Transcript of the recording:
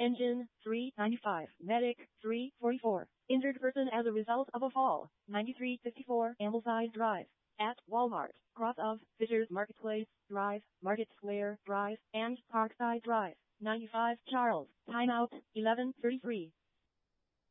Engine, 395. Medic, 344. Injured person as a result of a fall, 9354 Ambleside Drive. At Walmart, cross of Fisher's Marketplace Drive, Market Square Drive, and Parkside Drive. 95 Charles. Timeout, 11:33.